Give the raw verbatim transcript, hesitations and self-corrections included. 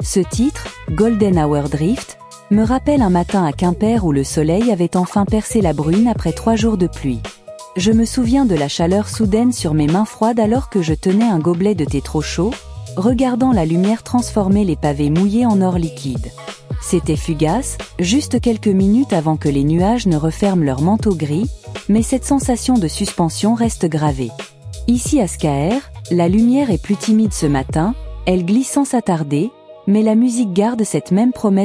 Ce titre, Golden Hour Drift, me rappelle un matin à Quimper où le soleil avait enfin percé la brune après trois jours de pluie. Je me souviens de la chaleur soudaine sur mes mains froides alors que je tenais un gobelet de thé trop chaud, regardant la lumière transformer les pavés mouillés en or liquide. C'était fugace, juste quelques minutes avant que les nuages ne referment leur manteau gris, mais cette sensation de suspension reste gravée. Ici à Skaer, la lumière est plus timide ce matin, elle glisse sans s'attarder, mais la musique garde cette même promesse